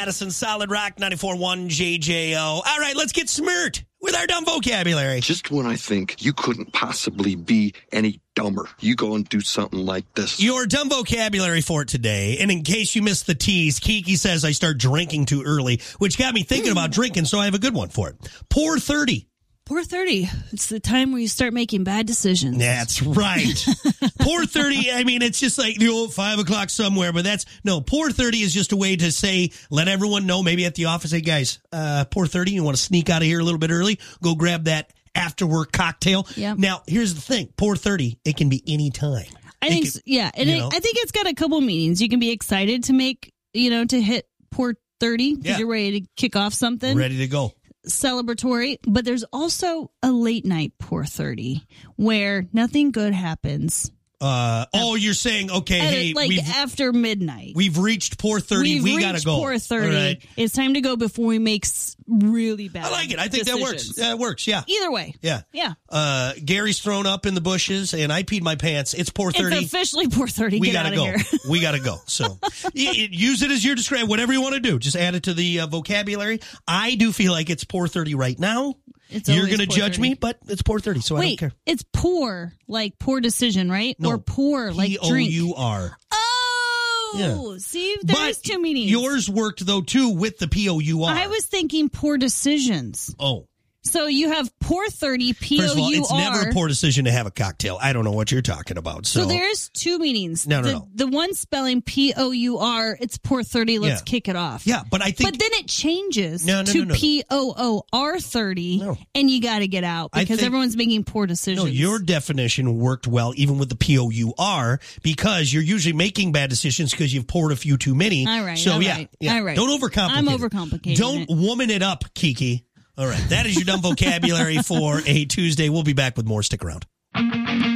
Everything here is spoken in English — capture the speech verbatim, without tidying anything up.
Madison, Solid Rock, ninety-four point one J J O. All right, let's get smirt with our dumb vocabulary. Just when I think you couldn't possibly be any dumber, you go and do something like this. Your dumb vocabulary for today, and in case you missed the tease, Kiki says I start drinking too early, which got me thinking about drinking, so I have a good one for it. Pour thirty. Pour thirty. It's the time where you start making bad decisions. That's right. Pour thirty, I mean, it's just like the old five o'clock somewhere, but that's, no, pour thirty is just a way to say, let everyone know, maybe at the office, hey, guys, uh, pour thirty, you want to sneak out of here a little bit early, go grab that after work cocktail. Yep. Now, here's the thing. Pour thirty, it can be any time. I It think, can- so, yeah. And you it, know. I think it's got a couple meanings. You can be excited to make, you know, to hit pour thirty because Yeah. you're ready to kick off something. Ready to go. Celebratory, but there's also a late night pour thirty where nothing good happens. Uh, oh, you're saying, okay, At- hey, like we've, after midnight. we've reached pour thirty. We've We reached got to go. pour thirty. All right. It's time to go before we make s- really bad I like it. I think that works. decisions. That works, yeah. Either way. Yeah. Yeah. Uh, Gary's thrown up in the bushes, and I peed my pants. It's pour thirty. It's officially pour thirty. We Get gotta out go. of here. We gotta go. So y- y- use it as your discretion. Whatever you want to do, just add it to the uh, vocabulary. I do feel like it's pour thirty right now. It's You're always going to pour judge thirty. me, but it's pour thirty, so I don't Wait, care. it's poor, like poor decision, right? No, or poor, like P O drink. U R. Oh, Yeah. see, there's But two meanings. yours worked, though, too, with the P O U R. I was thinking poor decisions. Oh. So you have poor thirty, P First O of all, U it's never R. a poor decision to have a cocktail. I don't know what you're talking about. So, So there's two meanings. No, no, the, no. The one spelling P O U R, it's poor thirty, let's Yeah. kick it off. yeah, but I think But then it changes No, no, to no, no, no. P O O R thirty, No. and you got to get out I because think- everyone's making poor decisions. no, your definition worked well, even with the P O U R, because you're usually making bad decisions because you've poured a few too many. All right, So all yeah, right, yeah. all right. Don't overcomplicate. I'm it. overcomplicating Don't it. woman it up, Kiki. All right, that is your dumb vocabulary for a Tuesday. We'll be back with more. Stick around.